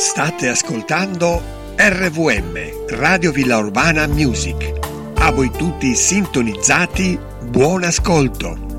State ascoltando RVM, Radio Villa Urbana Music. A voi tutti sintonizzati, buon ascolto.